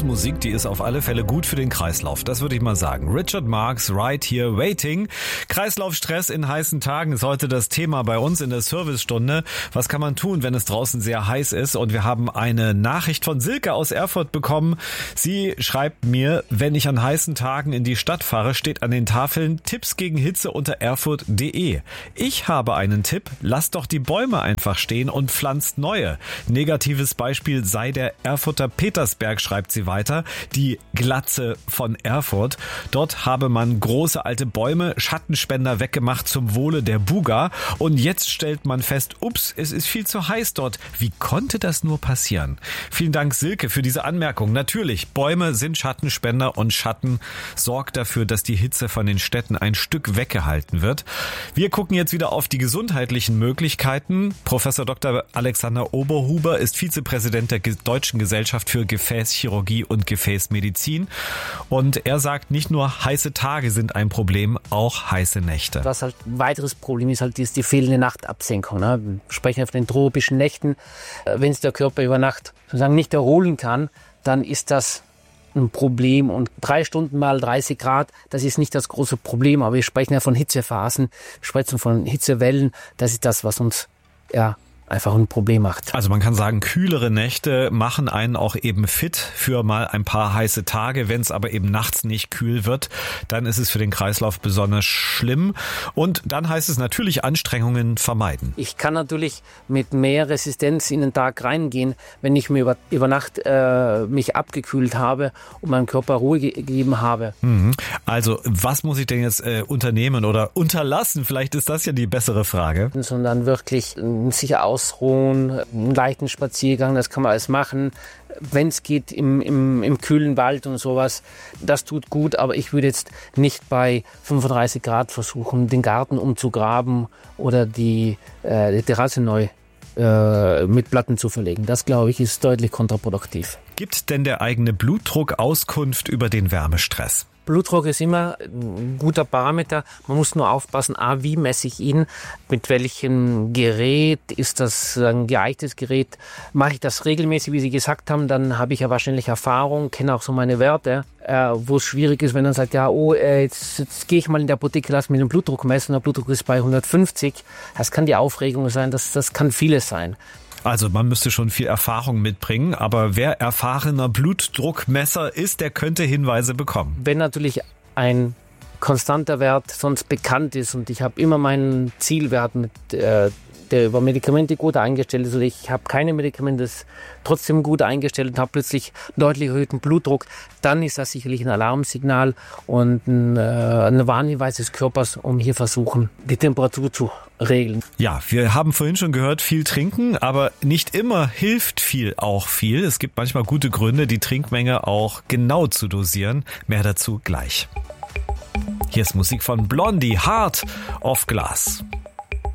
Bluesmusik, die ist auf alle Fälle gut für den Kreislauf. Das würde ich mal sagen. Richard Marx, Right Here Waiting. Kreislaufstress in heißen Tagen ist heute das Thema bei uns in der Servicestunde. Was kann man tun, wenn es draußen sehr heiß ist? Und wir haben eine Nachricht von Silke aus Erfurt bekommen. Sie schreibt mir, wenn ich an heißen Tagen in die Stadt fahre, steht an den Tafeln Tipps gegen Hitze unter erfurt.de. Ich habe einen Tipp. Lasst doch die Bäume einfach stehen und pflanzt neue. Negatives Beispiel sei der Erfurter Petersberg, schreibt sie weiter. Die Glatze von Erfurt. Dort habe man große alte Bäume, Schattenspender weggemacht zum Wohle der Buga. Und jetzt stellt man fest, ups, es ist viel zu heiß dort. Wie konnte das nur passieren? Vielen Dank, Silke, für diese Anmerkung. Natürlich, Bäume sind Schattenspender und Schatten sorgt dafür, dass die Hitze von den Städten ein Stück weggehalten wird. Wir gucken jetzt wieder auf die gesundheitlichen Möglichkeiten. Professor Dr. Alexander Oberhuber ist Vizepräsident der Deutschen Gesellschaft für Gefäßchirurgie und Gefäßmedizin. Und er sagt, nicht nur heiße Tage sind ein Problem, auch heiße Nächte. Was halt ein weiteres Problem ist, halt die fehlende Nachtabsenkung. Ne? Wir sprechen von den tropischen Nächten. Wenn es der Körper über Nacht sozusagen nicht erholen kann, dann ist das ein Problem. Und 3 Stunden mal 30 Grad, das ist nicht das große Problem. Aber wir sprechen ja von Hitzephasen, wir sprechen von Hitzewellen. Das ist das, was uns einfach ein Problem macht. Also man kann sagen, kühlere Nächte machen einen auch eben fit für mal ein paar heiße Tage. Wenn es aber eben nachts nicht kühl wird, dann ist es für den Kreislauf besonders schlimm. Und dann heißt es natürlich Anstrengungen vermeiden. Ich kann natürlich mit mehr Resistenz in den Tag reingehen, wenn ich mir über Nacht mich abgekühlt habe und meinem Körper Ruhe gegeben habe. Also was muss ich denn jetzt unternehmen oder unterlassen? Vielleicht ist das ja die bessere Frage. Sondern wirklich sich ausruhen, einen leichten Spaziergang, das kann man alles machen. Wenn es geht, im kühlen Wald und sowas, das tut gut, aber ich würde jetzt nicht bei 35 Grad versuchen, den Garten umzugraben oder die Terrasse neu mit Platten zu verlegen. Das, glaube ich, ist deutlich kontraproduktiv. Gibt denn der eigene Blutdruck Auskunft über den Wärmestress? Blutdruck ist immer ein guter Parameter. Man muss nur aufpassen, wie messe ich ihn, mit welchem Gerät, ist das ein geeignetes Gerät. Mache ich das regelmäßig, wie Sie gesagt haben, dann habe ich ja wahrscheinlich Erfahrung, kenne auch so meine Werte, wo es schwierig ist, wenn man sagt, jetzt gehe ich mal in der Apotheke, lass mir den Blutdruck messen, der Blutdruck ist bei 150. Das kann die Aufregung sein, das kann vieles sein. Also man müsste schon viel Erfahrung mitbringen, aber wer erfahrener Blutdruckmesser ist, der könnte Hinweise bekommen. Wenn natürlich ein konstanter Wert sonst bekannt ist und ich habe immer meinen Zielwert der über Medikamente gut eingestellt ist oder ich habe keine Medikamente, das trotzdem gut eingestellt und habe plötzlich deutlich erhöhten Blutdruck, dann ist das sicherlich ein Alarmsignal und ein Warnhinweis des Körpers, um hier versuchen, die Temperatur zu regeln. Ja, wir haben vorhin schon gehört, viel trinken, aber nicht immer hilft viel auch viel. Es gibt manchmal gute Gründe, die Trinkmenge auch genau zu dosieren. Mehr dazu gleich. Hier ist Musik von Blondie, Heart of Glass.